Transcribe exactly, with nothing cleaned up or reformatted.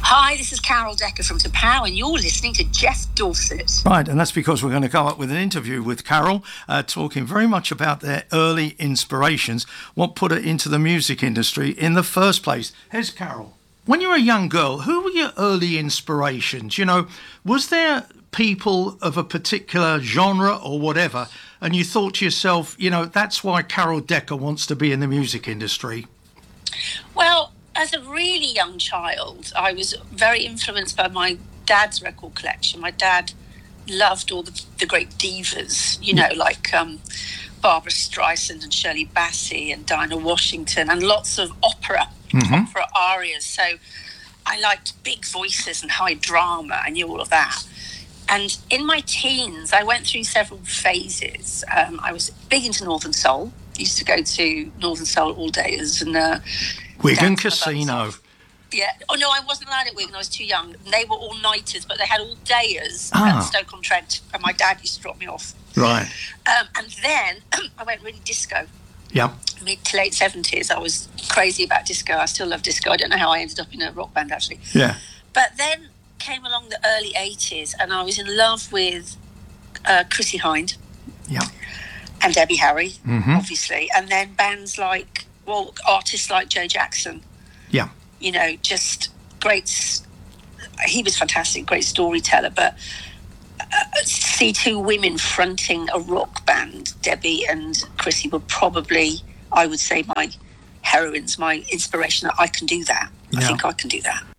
Hi, this is Carol Decker from To Pow, and you're listening to Jeff Dorset. Right, and that's because we're going to come up with an interview with Carol, uh, talking very much about their early inspirations, what put her into the music industry in the first place. Here's Carol. When you were a young girl, who were your early inspirations? You know, was there people of a particular genre or whatever, and you thought to yourself, you know, that's why Carol Decker wants to be in the music industry? Well, as a really young child, I was very influenced by my dad's record collection. My dad loved all the, the great divas, you know, like um, Barbara Streisand and Shirley Bassey and Dinah Washington, and lots of opera, mm-hmm. opera arias. So I liked big voices and high drama. I knew all of that. And in my teens, I went through several phases. Um, I was big into Northern Soul. Used to go to Northern Soul all days and uh, Wigan Casino. Yeah. Oh no, I wasn't allowed at Wigan. I was too young. They were all nighters, but they had all dayers ah. at Stoke-on-Trent, and my dad used to drop me off. Right. Um, and then I went really disco. Yeah. Mid to late seventies, I was crazy about disco. I still love disco. I don't know how I ended up in a rock band actually. Yeah. But then came along the early eighties, and I was in love with uh, Chrissie Hynde. Yeah. And Debbie Harry, mm-hmm. obviously, and then bands like, well, artists like Joe Jackson. Yeah. You know, just great. He was fantastic, great storyteller. But uh, see two women fronting a rock band, Debbie and Chrissie, were probably, I would say, my heroines, my inspiration. That I can do that. Yeah. I think I can do that.